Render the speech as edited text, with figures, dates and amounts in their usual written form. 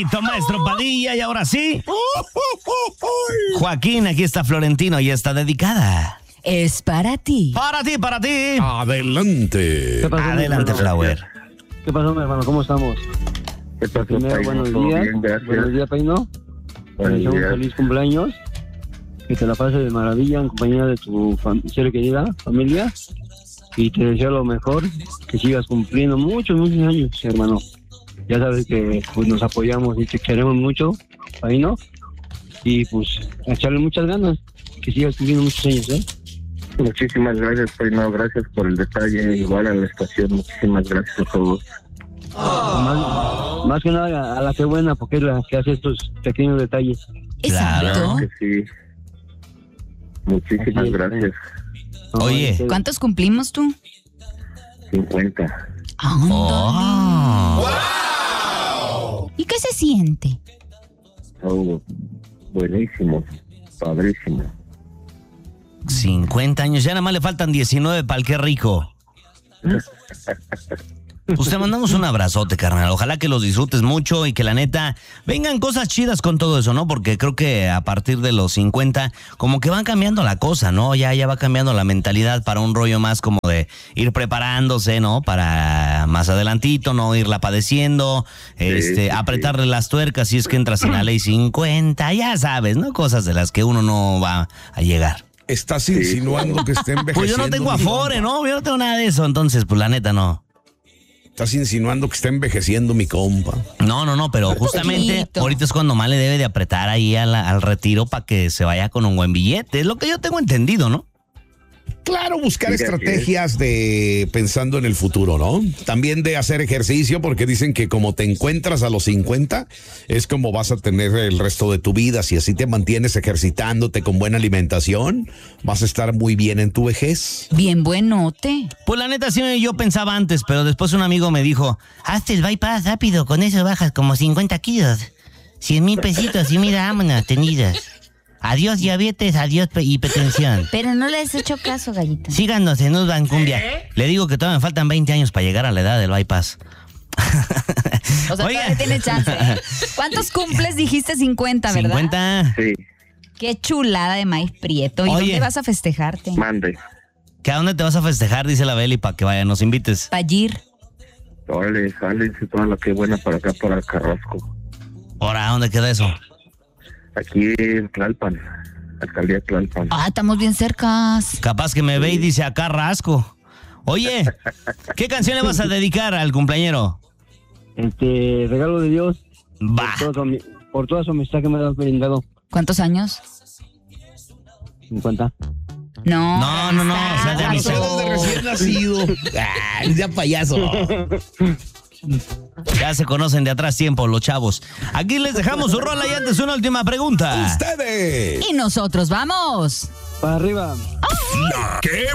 Bonito, maestro Padilla. Y ahora sí, Joaquín, aquí está Florentino y está dedicada. Es para ti. Para ti, para ti. Adelante. ¿Qué pasó, Adelante, mi hermano? Flower. ¿Qué pasó, mi hermano? ¿Cómo estamos? ¿Qué pasó, Primero, Paino? buenos ¿Todo días. bien? Gracias. Buenos días, Paino. Te Buenos deseo un días. feliz cumpleaños. Que te la pases de maravilla en compañía de tu ser querida familia. Y te deseo lo mejor. Que sigas cumpliendo muchos años, hermano. Ya sabes que pues, nos apoyamos y te queremos mucho, Paino. Y pues, a echarle muchas ganas. Que sigas cumpliendo muchos años, ¿eh? Muchísimas gracias, Paino. Gracias por el detalle. Igual a la estación. Muchísimas gracias a todos. Más que nada a la que buena, porque es la que hace estos pequeños detalles. Claro. Exacto. Que sí. Muchísimas Así es, gracias. Oye. ¿Cuántos cumplimos tú? 50. Ándale. Oh. ¿Y qué se siente? Oh, buenísimo. Padrísimo. 50 años, ya nada más le faltan 19 para el que rico. Pues te mandamos un abrazote, carnal. Ojalá que los disfrutes mucho y que la neta vengan cosas chidas con todo eso, ¿no? Porque creo que a partir de los 50 como que van cambiando la cosa, ¿no? Ya va cambiando la mentalidad para un rollo más como de ir preparándose, ¿no? Para más adelantito, no irla padeciendo, sí. apretarle las tuercas si es que entras en la ley 50, ya sabes, ¿no? Cosas de las que uno no va a llegar. Estás insinuando que está envejeciendo. Pues yo no tengo afore, ¿no? Yo no tengo nada de eso, entonces, pues la neta no. Estás insinuando que está envejeciendo mi compa. No, pero justamente Poquito. ahorita es cuando más le debe de apretar ahí al retiro para que se vaya con un buen billete. Es lo que yo tengo entendido, ¿no? Claro, buscar Mira, estrategias de pensando en el futuro, ¿no? También de hacer ejercicio, porque dicen que como te encuentras a los 50, es como vas a tener el resto de tu vida. Si así te mantienes ejercitándote con buena alimentación, vas a estar muy bien en tu vejez. Bien buenote. Pues la neta sí yo pensaba antes, pero después un amigo me dijo, hazte el bypass rápido, con eso bajas como 50 kilos. 100,000 pesitos y mira, vámonos, tenidas. Adiós diabetes, adiós hipertensión. Pero no le has hecho caso, gallita. Síganos en Urban Cumbia. Le digo que todavía me faltan 20 años para llegar a la edad del bypass. O sea, todavía tiene chance. ¿Cuántos cumples? Dijiste 50, ¿verdad? 50. Sí, Qué chulada de maíz prieto. ¿Y Oye. dónde vas a festejarte? mande. ¿Que a dónde te vas a festejar? Dice la Beli para que vaya, nos invites. Payir. Órale, sale toda la que buena para acá, para Carrasco. Ahora, ¿dónde queda eso? Aquí en Tlalpan. Alcaldía Tlalpan. Ah, estamos bien cercas. Capaz que me ve y dice acá rasco. Oye, ¿qué canción le vas a dedicar al cumpleañero? Regalo de Dios. Va. Por toda su amistad que me has brindado. ¿Cuántos años? 50. No. No, o sea, de amistad. Paso. Recién nacido. Ya payaso. Ya se conocen de atrás tiempo los chavos. Aquí les dejamos su rola y antes una última pregunta. Ustedes. Y nosotros vamos. Para arriba. ¿Qué